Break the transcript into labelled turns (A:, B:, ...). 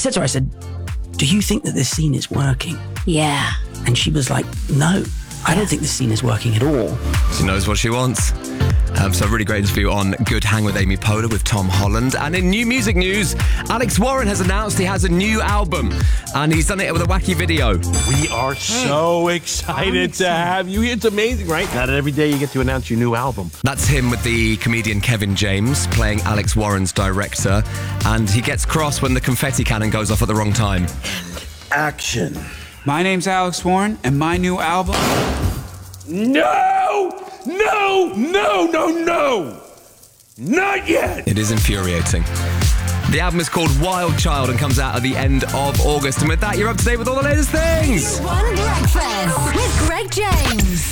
A: said to her, I said, do you think that this scene is working?
B: Yeah.
A: And she was like, no, I don't think this scene is working at all.
C: She knows what she wants. So a really great interview on Good Hang with Amy Poehler with Tom Holland. And in new music news, Alex Warren has announced he has a new album, and he's done it with a wacky video.
D: We are so excited to have you here. It's amazing, right? Not every day you get to announce your new album.
C: That's him with the comedian Kevin James playing Alex Warren's director, and he gets cross when the confetti cannon goes off at the wrong time.
D: Action.
E: My name's Alex Warren, and my new album...
D: No! No! No! No! No! Not yet!
C: It is infuriating. The album is called Wild Child and comes out at the end of August. And with that, you're up to date with all the latest things.
B: One Breakfast with Greg James.